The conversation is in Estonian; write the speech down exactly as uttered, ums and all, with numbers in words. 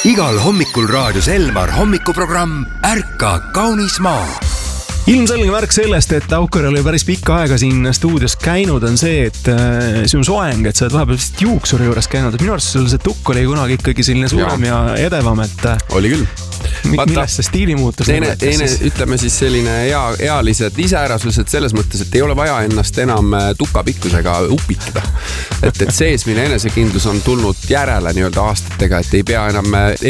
Igal hommikul raadios Elmar hommikuprogramm Ärka kaunis maa. Ilmselge märk sellest, et Aukar oli päris pikka aega siin stuudios käinud, on see, et äh, see on soeng, et sa oled vahepeal vist juuksuri juures käinud. Minu arust sul see tukk oli kunagi ikkagi selline suurem ja, ja edevam, et oli küll. Millest see stiili muutus? Teine, teine, ütleme siis selline ea, ealised iseärasused selles mõttes, et ei ole vaja ennast enam tukapikkusega upitada. Et, et seesmine enesekindlus on tulnud järele nii-öelda aastatega, et ei pea enam